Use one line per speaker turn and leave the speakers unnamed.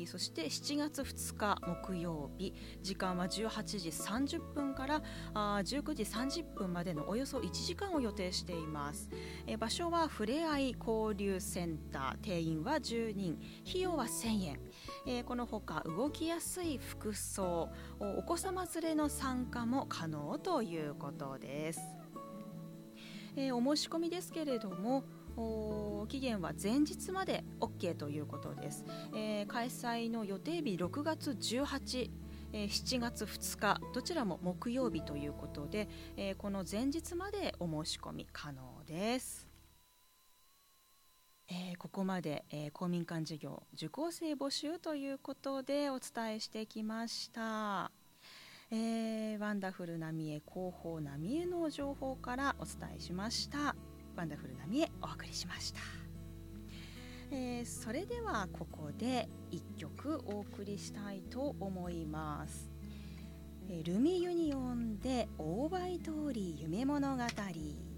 そして7月2日木曜日、時間は18時30分から19時30分までのおよそ1時間を予定しています。場所はふれあい交流センター、定員は10人、費用は1000円。このほか動きやすい服装、お子様連れの参加も可能ということです。お申し込みですけれども、期限は前日まで OK ということです。開催の予定日6月18、7月2日どちらも木曜日ということで、この前日までお申し込み可能です。ここまで、公民館事業受講生募集ということでお伝えしてきました。ワンダフルなみえ広報なみえの情報からお伝えしました。ワンダフルなみえお送りしました。それではここで1曲お送りしたいと思います。ルミユニオンでオーバイ通り夢物語。